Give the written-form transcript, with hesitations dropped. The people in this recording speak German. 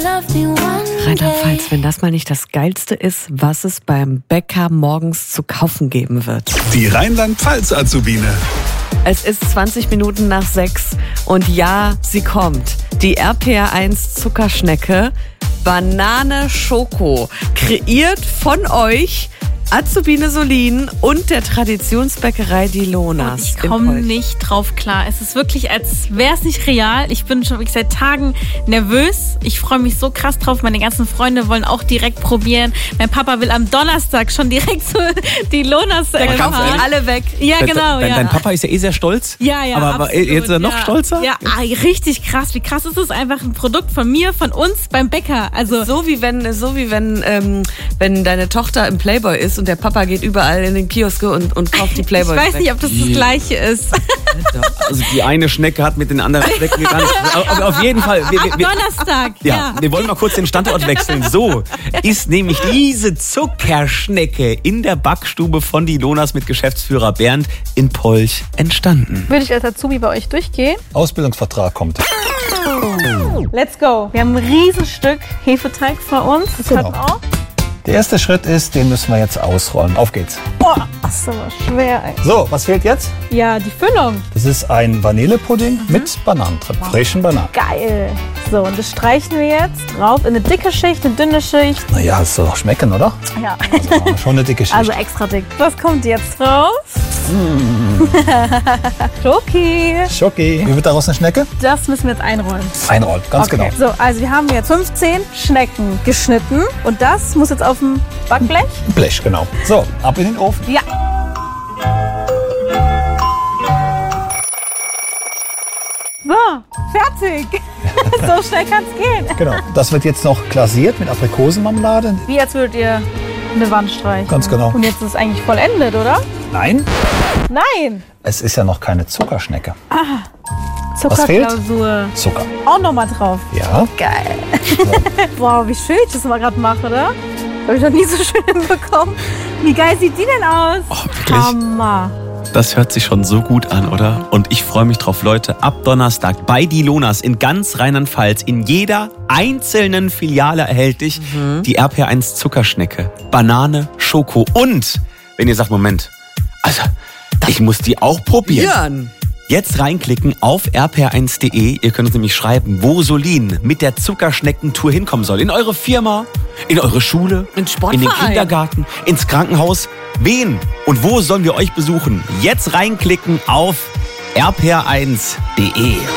Rheinland-Pfalz, wenn das mal nicht das Geilste ist, was es beim Bäcker morgens zu kaufen geben wird. Die Rheinland-Pfalz-Azubine. Es ist 20 Minuten nach 6 und ja, sie kommt. Die RPR1 Zuckerschnecke, Banane Schoko, kreiert von euch Azubine Solin und der Traditionsbäckerei Die Lonas. Ich komme nicht drauf klar. Es ist wirklich, als wäre es nicht real. Ich bin schon wirklich seit Tagen nervös. Ich freue mich so krass drauf. Meine ganzen Freunde wollen auch direkt probieren. Mein Papa will am Donnerstag schon direkt zu Die Lonas fahren. Da kaufen alle weg. Ja, genau. Dein Papa ist ja eh sehr stolz. Ja, aber absolut, jetzt ist er noch stolzer? Ja, richtig krass. Wie krass ist es? Einfach ein Produkt von mir, von uns beim Bäcker. Also so wie wenn deine Tochter im Playboy ist und der Papa geht überall in den Kioske und kauft die Playboy. Ich weiß nicht, ob das Gleiche ist. Also die eine Schnecke hat mit den anderen Schnecken gegangen. Aber auf jeden Fall. Donnerstag, ja. Wir wollen mal kurz den Standort wechseln. So ist nämlich diese Zuckerschnecke in der Backstube von Die Lonas mit Geschäftsführer Bernd in Polch entstanden. Würde ich als Azubi bei euch durchgehen? Ausbildungsvertrag kommt. Let's go. Wir haben ein Riesenstück Hefeteig vor uns. Das Genau. hat auch. Der erste Schritt ist, den müssen wir jetzt ausrollen. Auf geht's. Boah, das ist aber schwer, ey. So, was fehlt jetzt? Ja, die Füllung. Das ist ein Vanillepudding mit Bananen drin, frischen Bananen. Geil. So, und das streichen wir jetzt drauf in eine dicke Schicht, eine dünne Schicht. Naja, es soll doch schmecken, oder? Ja. Also schon eine dicke Schicht. Also extra dick. Was kommt jetzt raus? Schoki. Schoki. Wie wird daraus eine Schnecke? Das müssen wir jetzt einrollen. Einrollen, ganz genau. So, also wir haben jetzt 15 Schnecken geschnitten. Und das muss jetzt auf dem Backblech. Blech, genau. So, ab in den Ofen. Ja. So, fertig. So schnell kann's gehen. Genau. Das wird jetzt noch glasiert mit Aprikosenmarmelade. Wie als würdet ihr eine Wand streichen. Ganz genau. Und jetzt ist es eigentlich vollendet, oder? Nein, Nein. es ist ja noch keine Zuckerschnecke. Zuckerklausur. Zucker. Auch nochmal drauf. Ja. Geil. Wow, wie schön ich das mal gerade mache, oder? Habe ich noch nie so schön hinbekommen. Wie geil sieht die denn aus? Oh, wirklich? Hammer. Das hört sich schon so gut an, oder? Und ich freue mich drauf, Leute. Ab Donnerstag bei Die Lonas in ganz Rheinland-Pfalz in jeder einzelnen Filiale erhältlich die RPR1 Zuckerschnecke, Banane, Schoko und, wenn ihr sagt, Moment, also ich muss die auch probieren. Jetzt reinklicken auf rpr1.de. Ihr könnt uns nämlich schreiben, wo Solin mit der Zuckerschneckentour hinkommen soll. In eure Firma, in eure Schule, In Sportverein. in den Kindergarten, ins Krankenhaus. Wen und wo sollen wir euch besuchen? Jetzt reinklicken auf rpr1.de.